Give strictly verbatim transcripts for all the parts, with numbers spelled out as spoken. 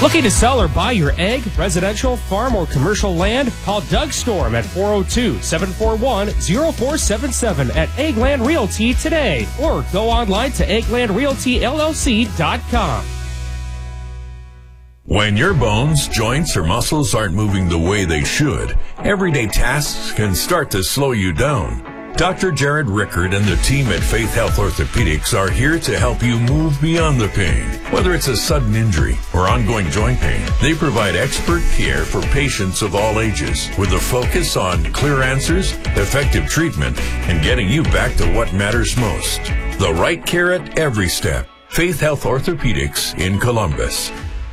Looking to sell or buy your egg, residential, farm, or commercial land? Call Doug Storm at four oh two, seven four one, oh four seven seven at Eggland Realty today, or go online to eggland realty l l c dot com. When your bones, joints, or muscles aren't moving the way they should, everyday tasks can start to slow you down. Doctor Jared Rickard and the team at Faith Health Orthopedics are here to help you move beyond the pain. Whether it's a sudden injury or ongoing joint pain, they provide expert care for patients of all ages with a focus on clear answers, effective treatment, and getting you back to what matters most. The right care at every step. Faith Health Orthopedics in Columbus.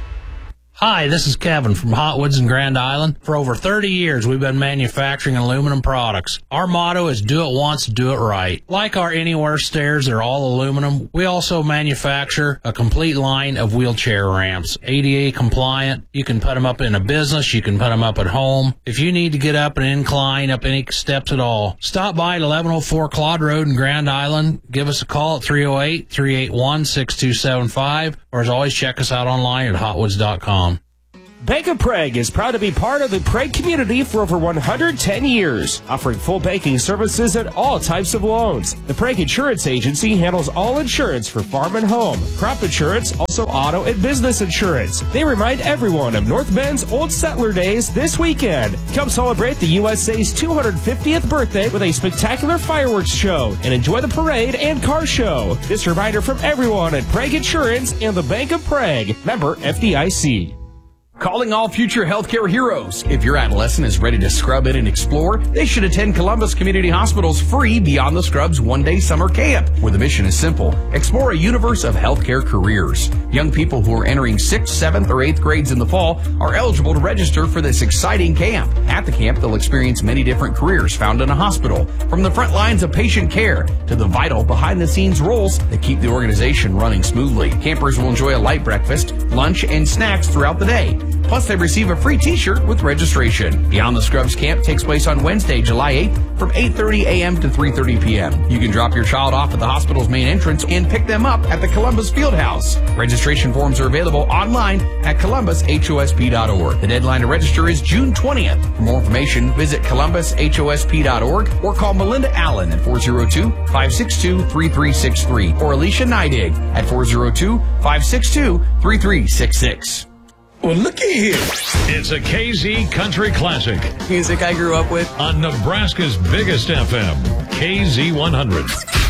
Hi, this is Kevin from Hot Woods in Grand Island. For over thirty years, we've been manufacturing aluminum products. Our motto is do it once, do it right. Like our Anywhere stairs, they're all aluminum. We also manufacture a complete line of wheelchair ramps, A D A compliant. You can put them up in a business, you can put them up at home. If you need to get up an incline, up any steps at all, stop by at eleven oh four Claude Road in Grand Island. Give us a call at three oh eight, three eight one, six two seven five, or as always, check us out online at hotwoods dot com. Bank of Prague is proud to be part of the Prague community for over one hundred ten years, offering full banking services and all types of loans. The Prague Insurance Agency handles all insurance for farm and home, crop insurance, also auto and business insurance. They remind everyone of North Bend's Old Settler Days this weekend. Come celebrate the U S A's two hundred fiftieth birthday with a spectacular fireworks show and enjoy the parade and car show. This reminder from everyone at Prague Insurance and the Bank of Prague, member F D I C. Calling all future healthcare heroes. If your adolescent is ready to scrub in and explore, they should attend Columbus Community Hospital's free Beyond the Scrubs one-day summer camp, where the mission is simple. Explore a universe of healthcare careers. Young people who are entering sixth, seventh, or eighth grades in the fall are eligible to register for this exciting camp. At the camp, they'll experience many different careers found in a hospital, from the front lines of patient care to the vital behind-the-scenes roles that keep the organization running smoothly. Campers will enjoy a light breakfast, lunch, and snacks throughout the day. Plus, they receive a free t-shirt with registration. Beyond the Scrubs camp takes place on Wednesday, July eighth from eight thirty a.m. to three thirty p.m. You can drop your child off at the hospital's main entrance and pick them up at the Columbus Fieldhouse. Registration forms are available online at columbus h o s p dot org. The deadline to register is June twentieth. For more information, visit columbus h o s p dot org or call Melinda Allen at four oh two, five six two, three three six three or Alicia Neidig at four oh two, five six two, three three six six. Well, looky here. It's a K Z Country Classic. Music I grew up with. On Nebraska's biggest F M, K Z one hundred.